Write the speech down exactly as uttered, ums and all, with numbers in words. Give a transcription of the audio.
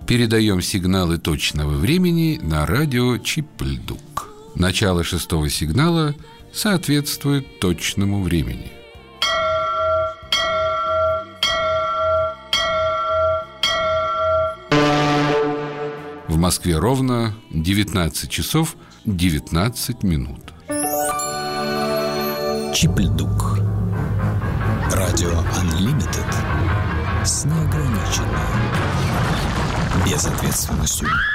Передаем сигналы точного времени на радио Чип-Льдук. Начало шестого сигнала соответствует точному времени. В Москве ровно девятнадцать часов девятнадцать минут. Чип-Льдук. Радио Unlimited с неограниченной безответственностью.